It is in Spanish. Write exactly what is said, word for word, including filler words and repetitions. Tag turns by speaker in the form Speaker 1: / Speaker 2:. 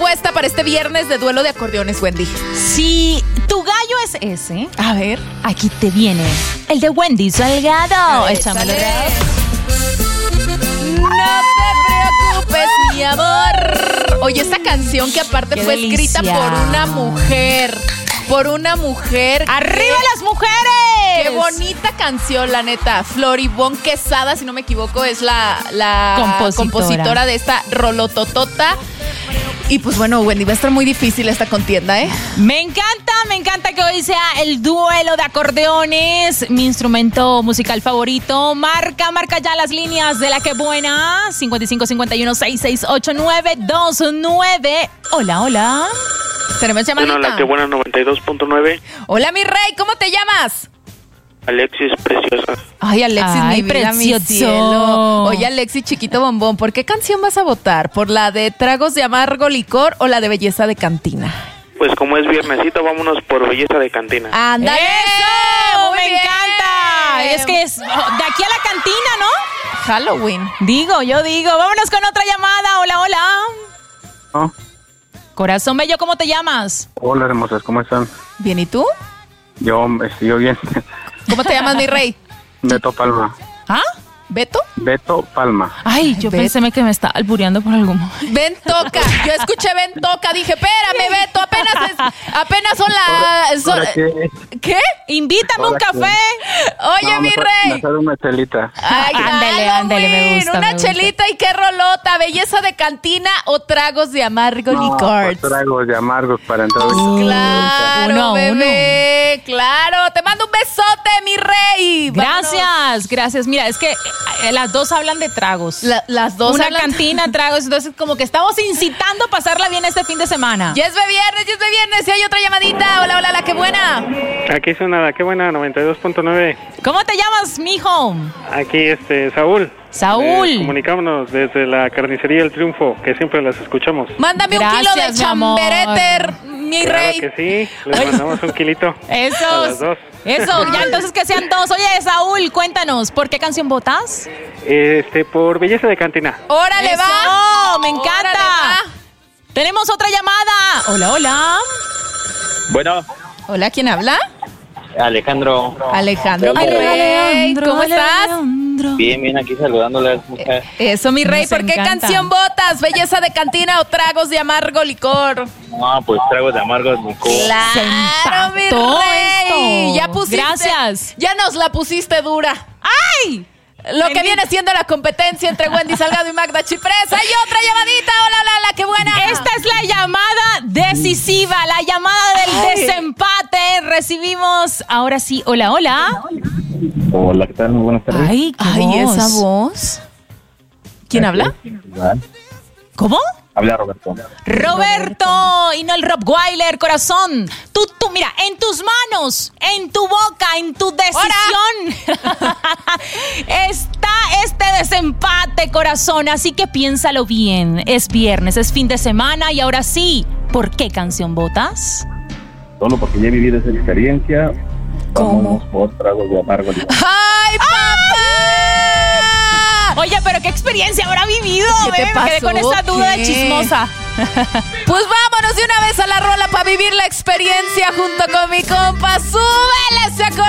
Speaker 1: propuesta para este viernes de duelo de acordeones, Wendy?
Speaker 2: Si tu gallo es ese,
Speaker 1: a ver,
Speaker 2: aquí te viene el de Wendy Salgado. Échamelo.
Speaker 1: No te preocupes, mi amor. Oye, esta canción que aparte
Speaker 2: Qué
Speaker 1: fue
Speaker 2: delicia.
Speaker 1: escrita por una mujer. Por una mujer.
Speaker 2: ¡Arriba las mujeres!
Speaker 1: Qué bonita canción, la neta. Floribón Quesada, si no me equivoco, es la, la
Speaker 2: Compositora.
Speaker 1: compositora de esta rolototota. Y pues bueno, Wendy, va a estar muy difícil esta contienda, ¿eh?
Speaker 2: Me encanta, me encanta que hoy sea el duelo de acordeones, mi instrumento musical favorito. Marca, marca ya las líneas de La Que Buena. cincuenta y cinco cincuenta y uno sesenta y seis ochenta y nueve veintinueve. Hola, hola.
Speaker 1: Tenemos llamadita.
Speaker 3: Bueno, La Que Buena noventa y dos punto nueve.
Speaker 1: Hola, mi rey, ¿cómo te llamas?
Speaker 3: Alexis Preciosa.
Speaker 1: Ay, Alexis,
Speaker 2: Ay,
Speaker 1: mi vida, mi
Speaker 2: precioso.
Speaker 1: cielo. Oye, Alexis, chiquito bombón, ¿por qué canción vas a votar? ¿Por la de Tragos de Amargo Licor o la de Belleza de Cantina?
Speaker 3: Pues como es viernesito, vámonos por Belleza de Cantina.
Speaker 1: ¡Ándale!
Speaker 2: ¡Eso!
Speaker 1: Muy
Speaker 2: ¡Me
Speaker 1: bien.
Speaker 2: encanta! Es que es de aquí a la cantina, ¿no?
Speaker 1: Halloween.
Speaker 2: Digo, yo digo. Vámonos con otra llamada. Hola, hola.
Speaker 4: ¿No?
Speaker 2: Corazón bello, ¿cómo te llamas?
Speaker 4: Hola, hermosas, ¿cómo están?
Speaker 1: ¿Bien y tú?
Speaker 4: Yo estoy bien.
Speaker 1: ¿Cómo te llamas, mi rey?
Speaker 4: Beto Palma.
Speaker 2: ¿Ah?
Speaker 1: ¿Beto?
Speaker 4: Beto Palma.
Speaker 2: Ay, yo
Speaker 1: Bet-
Speaker 2: pensé que me estaba albureando por algún momento.
Speaker 1: Ven toca. Yo escuché ven toca. Dije, espérame, Beto. Apenas es, apenas son las. son-
Speaker 4: ¿Ahora qué?
Speaker 1: ¿Qué?
Speaker 2: Invítame un
Speaker 4: ¿Ahora qué?
Speaker 2: café.
Speaker 1: Oye,
Speaker 4: No,
Speaker 1: mi
Speaker 4: mejor-
Speaker 1: rey.
Speaker 4: mejor una chelita.
Speaker 1: Ay,
Speaker 2: Ándele,
Speaker 1: Halloween,
Speaker 2: ándele, me gusta,
Speaker 1: Una
Speaker 2: me gusta.
Speaker 1: chelita y qué rolota. Belleza de cantina o tragos de amargo
Speaker 4: No,
Speaker 1: licor.
Speaker 4: pues tragos de amargos para entrar.
Speaker 1: Claro,
Speaker 2: Uno a
Speaker 1: bebé. Claro. Te mando un besote, mi rey. Vámonos.
Speaker 2: Gracias, gracias. Mira, es que eh, las dos hablan de tragos.
Speaker 1: La- las dos
Speaker 2: Una
Speaker 1: hablan-
Speaker 2: cantina, tragos. Entonces, como que estamos incitando a pasarla bien este fin de semana.
Speaker 1: Ya es de viernes, ya es de viernes. Y hay otra llamadita. Hola, hola, la que buena.
Speaker 3: Aquí suena La Que Buena noventa y dos punto nueve.
Speaker 2: ¿Cómo te llamas, mijo?
Speaker 3: Aquí, este, Saúl.
Speaker 2: Saúl.
Speaker 3: Eh, comunicámonos desde la carnicería El Triunfo, que siempre las escuchamos.
Speaker 1: Mándame un
Speaker 2: Gracias,
Speaker 1: kilo de
Speaker 2: mi amor.
Speaker 1: chambereter, mi
Speaker 3: Claro
Speaker 1: rey.
Speaker 3: que sí, les mandamos un kilito. A
Speaker 2: Eso.
Speaker 3: las dos.
Speaker 2: Eso, ya entonces que sean dos. Oye, Saúl, cuéntanos, ¿por qué canción votas?
Speaker 3: Este, por Belleza de Cantina.
Speaker 1: ¡Órale,
Speaker 2: Eso,
Speaker 1: va!
Speaker 2: me encanta.
Speaker 1: Órale, va.
Speaker 2: Tenemos otra llamada. Hola, hola.
Speaker 5: Bueno,
Speaker 1: Hola, ¿quién habla?
Speaker 5: Alejandro.
Speaker 1: Alejandro, mi rey. ¿Cómo estás?
Speaker 2: Alejandro.
Speaker 5: Bien, bien, aquí saludándoles, mujer.
Speaker 1: Eso, mi rey.
Speaker 2: Nos
Speaker 1: ¿Por qué
Speaker 2: encanta.
Speaker 1: canción votas? ¿Belleza de cantina o tragos de amargo licor?
Speaker 5: No, pues tragos de amargos, mi co.
Speaker 1: Claro, mi
Speaker 2: empató
Speaker 1: rey.
Speaker 2: esto.
Speaker 1: Ya pusiste.
Speaker 2: Gracias.
Speaker 1: Ya nos la pusiste dura.
Speaker 2: ¡Ay!
Speaker 1: Lo que
Speaker 2: Bendito.
Speaker 1: viene siendo la competencia entre Wendy Salgado y Magda Chipresa. Y otra llamadita. Hola, hola, hola, qué buena.
Speaker 2: Esta es la llamada decisiva, la llamada del
Speaker 1: Ay.
Speaker 2: desempate. Recibimos, ahora sí, hola, hola.
Speaker 5: Hola, ¿qué tal? Muy buenas tardes.
Speaker 2: Ay, qué
Speaker 1: Ay,
Speaker 2: voz.
Speaker 1: esa voz. ¿Quién habla?
Speaker 2: ¿Cómo?
Speaker 5: Habla Roberto.
Speaker 2: Roberto, y no el Rottweiler, corazón. Tú, tú, mira, en tus manos, en tu boca, en tu decisión está este desempate, corazón. Así que piénsalo bien. Es viernes, es fin de semana y ahora sí, ¿por qué canción votas?
Speaker 5: Solo porque ya he vivido esa experiencia.
Speaker 1: ¿Cómo?
Speaker 5: Vamos por tragos de amargos.
Speaker 1: ¡Ay, papá!
Speaker 2: Oye, pero qué experiencia habrá vivido.
Speaker 1: ¿Qué te
Speaker 2: eh? Me quedé con
Speaker 1: pasó?
Speaker 2: esa duda
Speaker 1: ¿Qué?
Speaker 2: de chismosa.
Speaker 1: Pues vámonos de una vez a la rola para vivir la experiencia junto con mi compa. ¡Súbele ese acorde!